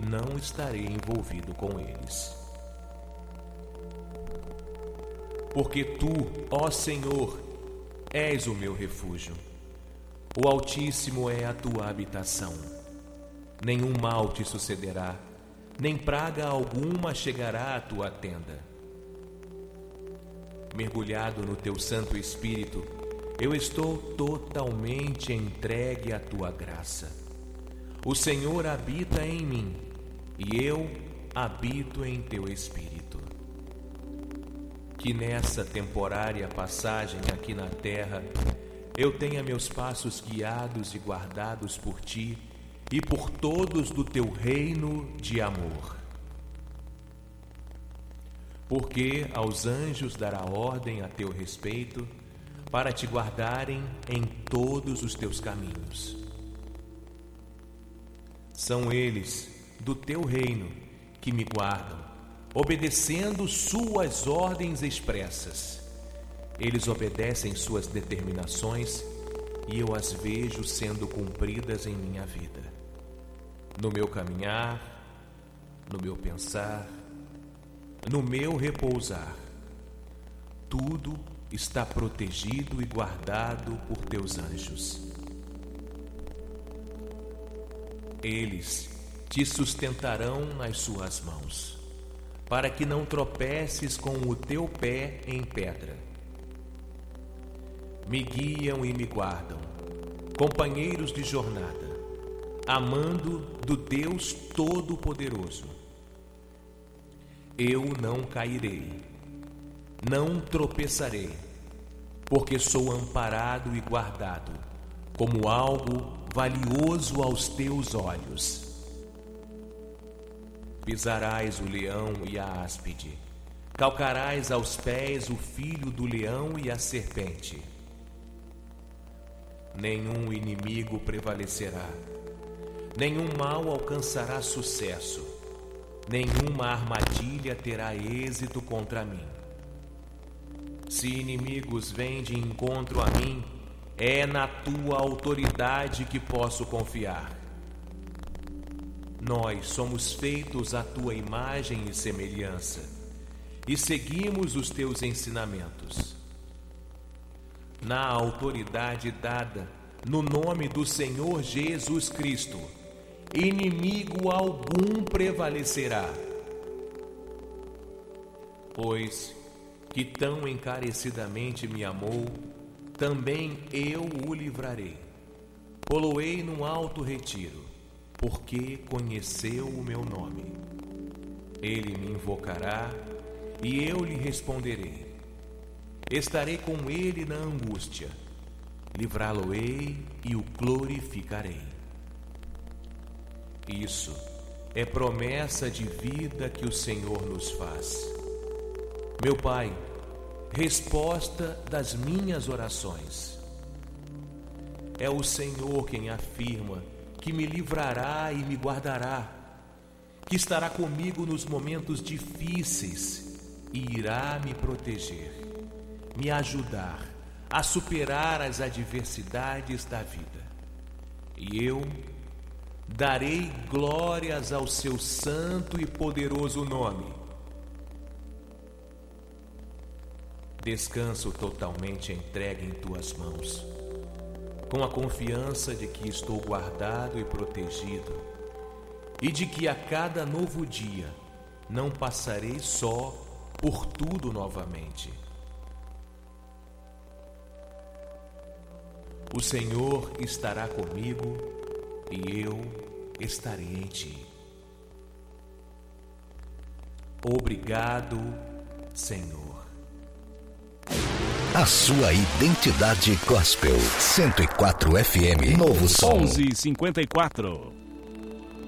não estarei envolvido com eles. Porque tu, ó Senhor, és o meu refúgio. O Altíssimo é a tua habitação. Nenhum mal te sucederá, nem praga alguma chegará à tua tenda. Mergulhado no teu Santo Espírito, eu estou totalmente entregue à tua graça. O Senhor habita em mim, e eu habito em teu Espírito. Que nessa temporária passagem aqui na terra, eu tenha meus passos guiados e guardados por ti e por todos do teu reino de amor. Porque aos anjos dará ordem a teu respeito, para te guardarem em todos os teus caminhos. São eles do teu reino que me guardam, obedecendo suas ordens expressas. Eles obedecem suas determinações e eu as vejo sendo cumpridas em minha vida, no meu caminhar, no meu pensar, no meu repousar. Tudo está protegido e guardado por teus anjos. Eles te sustentarão nas suas mãos, para que não tropeces com o teu pé em pedra. Me guiam e me guardam, companheiros de jornada, amando do Deus Todo-Poderoso. Eu não cairei, não tropeçarei, porque sou amparado e guardado, como algo valioso aos teus olhos. Pisarás o leão e a áspide, calcarás aos pés o filho do leão e a serpente. Nenhum inimigo prevalecerá, nenhum mal alcançará sucesso, nenhuma armadilha terá êxito contra mim. Se inimigos vêm de encontro a mim, é na tua autoridade que posso confiar. Nós somos feitos à tua imagem e semelhança, e seguimos os teus ensinamentos. Na autoridade dada no nome do Senhor Jesus Cristo, inimigo algum prevalecerá. Pois que tão encarecidamente me amou, também eu o livrarei. Poloei num alto retiro, porque conheceu o meu nome. Ele me invocará e eu lhe responderei. Estarei com ele na angústia, livrá-lo-ei e o glorificarei. Isso é promessa de vida que o Senhor nos faz. Meu Pai, resposta das minhas orações. É o Senhor quem afirma que me livrará e me guardará, que estará comigo nos momentos difíceis e irá me proteger, me ajudar a superar as adversidades da vida. E eu darei glórias ao seu santo e poderoso nome. Descanso totalmente entregue em tuas mãos, com a confiança de que estou guardado e protegido, e de que a cada novo dia não passarei só por tudo novamente. O Senhor estará comigo e eu estarei em ti. Obrigado, Senhor. A sua identidade gospel. 104 FM, Novo Som. 11:54.